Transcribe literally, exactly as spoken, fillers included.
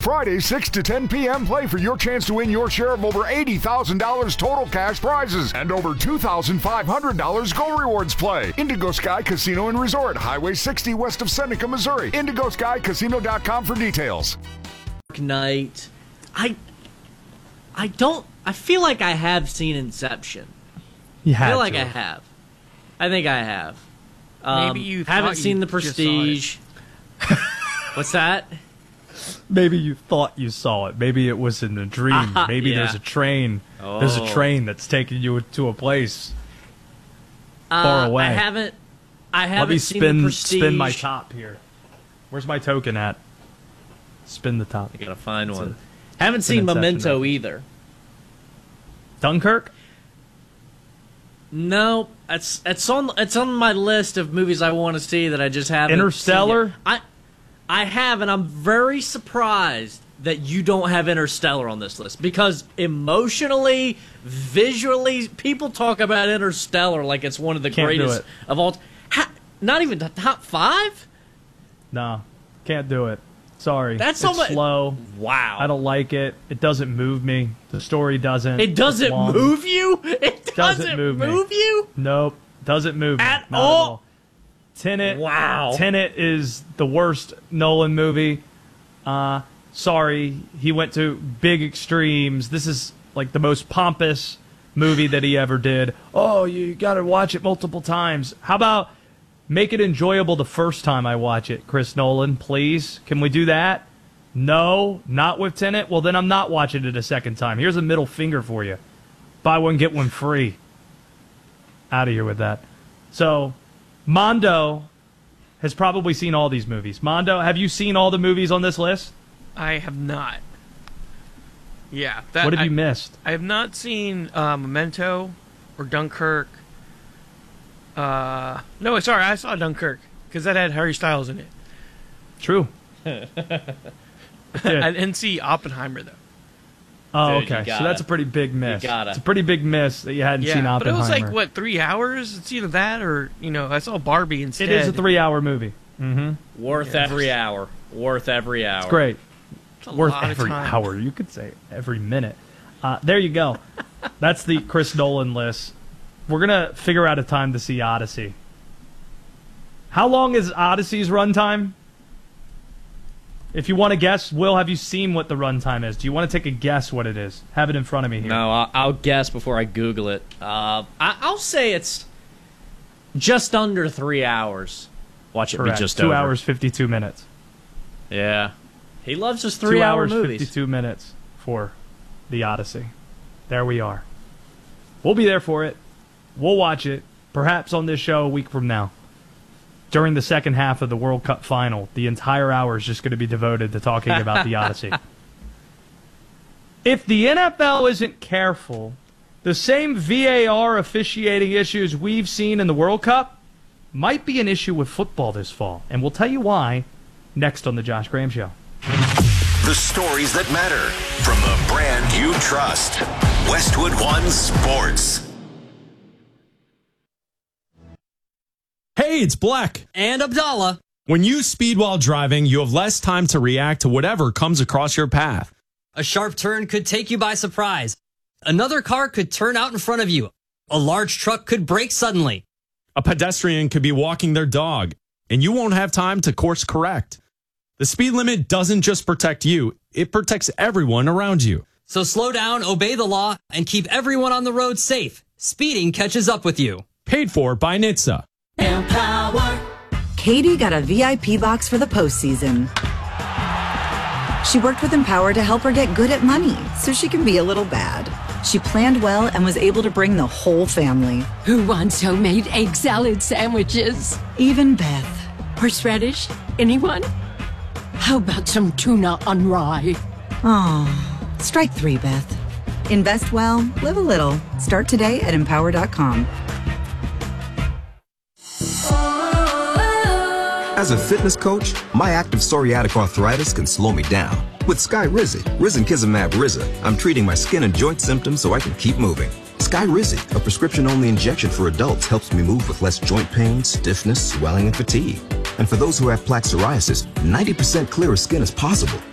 Friday, six to ten p.m., play for your chance to win your share of over eighty thousand dollars total cash prizes and over two thousand five hundred dollars Go Rewards play. Indigo Sky Casino and Resort, Highway sixty west of Seneca, Missouri. indigo sky casino dot com for details. Knight. I I don't I feel like I have seen Inception. You I had feel like to. I have. I think I have. Um, Maybe you haven't thought seen you The just saw it. Prestige. What's that? Maybe you thought you saw it. Maybe it was in a dream. Uh, Maybe yeah. there's a train. There's a Oh. train that's taking you to a place Uh, far away. I haven't. I haven't Let me seen spin The Prestige. spin my top here. Where's my token at? Spin the top. I gotta find It's one. a- Haven't it's an seen Inception Memento reference. either. Dunkirk? No, it's it's on it's on my list of movies I want to see that I just haven't. Interstellar? seen yet. I I have, and I'm very surprised that you don't have Interstellar on this list because emotionally, visually, people talk about Interstellar like it's one of the Can't do greatest it. of all. Ha, not even the top five. No, can't do it. Sorry. That's it's so much- slow. Wow, I don't like it. It doesn't move me. The story doesn't. It It's doesn't long. move you. It doesn't, Doesn't move me. you Nope. Doesn't move me. at Not all. Tenet. Wow. Tenet is the worst Nolan movie. Uh, sorry, he went to big extremes. This is like the most pompous movie that he ever did. Oh, you got to watch it multiple times. How about make it enjoyable the first time I watch it, Chris Nolan, please? Can we do that? No, not with Tenet? Well, then I'm not watching it a second time. Here's a middle finger for you. Buy one, get one free. Out of here with that. So, Mondo has probably seen all these movies. Mondo, have you seen all the movies on this list? I have not. Yeah. That, What have I, you missed? I have not seen uh, Memento or Dunkirk. Uh, no, sorry, I saw Dunkirk because that had Harry Styles in it. True. I Yeah. didn't see Oppenheimer though. Oh, Dude, you okay. So gotta. that's a pretty big miss. gotta. It's a pretty big miss that you hadn't Yeah, seen but it Oppenheimer. was like what three hours? It's either that or you know I saw Barbie instead. It is a three-hour movie. Mm-hmm. Worth Yeah. every hour. Worth every hour. It's great. It's a Worth lot of every time. hour. You could say every minute. Uh, there you go. That's the Chris Nolan list. We're gonna figure out a time to see Odyssey. How long is Odyssey's runtime? If you want to guess, Will, have you seen what the runtime is? Do you want to take a guess what it is? Have it in front of me here. No, I'll, I'll guess before I Google it. Uh, I, I'll say it's just under three hours. Watch it Correct. be just Two over. hours, fifty-two minutes. Yeah. He loves his Two three-hour hours, movies. fifty-two minutes for the Odyssey. There we are. We'll be there for it. We'll watch it, perhaps on this show a week from now. During the second half of the World Cup final, the entire hour is just going to be devoted to talking about the Odyssey. If the N F L isn't careful, the same V A R officiating issues we've seen in the World Cup might be an issue with football this fall. And we'll tell you why next on The Josh Graham Show. The stories that matter from the brand you trust. Westwood One Sports. Hey, it's Black. And Abdallah. When you speed while driving, you have less time to react to whatever comes across your path. A sharp turn could take you by surprise. Another car could turn out in front of you. A large truck could brake suddenly. A pedestrian could be walking their dog, and you won't have time to course correct. The speed limit doesn't just protect you, it protects everyone around you. So slow down, obey the law, and keep everyone on the road safe. Speeding catches up with you. Paid for by N H T S A. Empower. Katie got a V I P box for the postseason. She worked with Empower to help her get good at money so she can be a little bad. She planned well and was able to bring the whole family. Who wants homemade egg salad sandwiches? Even Beth. Horseradish? Anyone? How about some tuna on rye? Oh, strike three, Beth. Invest well, live a little. Start today at empower dot com. As a fitness coach, my active psoriatic arthritis can slow me down. With Skyrizi, Risankizumab Riza, I'm treating my skin and joint symptoms so I can keep moving. Skyrizi, a prescription-only injection for adults, helps me move with less joint pain, stiffness, swelling, and fatigue. And for those who have plaque psoriasis, ninety percent clearer skin is possible.